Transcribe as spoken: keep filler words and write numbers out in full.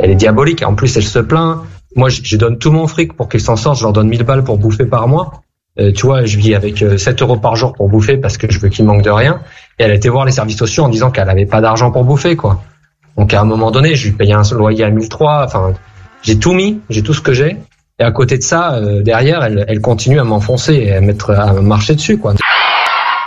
elle est diabolique. En plus, elle se plaint. Moi, je, je donne tout mon fric pour qu'ils s'en sortent. Je leur donne mille balles pour bouffer par mois. Euh, tu vois, je vis avec euh, sept euros par jour pour bouffer parce que je veux qu'ils manquent de rien. Et elle a été voir les services sociaux en disant qu'elle avait pas d'argent pour bouffer, quoi. Donc, à un moment donné, je lui payais un loyer à mille trois. Enfin, j'ai tout mis, j'ai tout ce que j'ai. Et à côté de ça, euh, derrière, elle, elle continue à m'enfoncer et à mettre, à marcher dessus, quoi.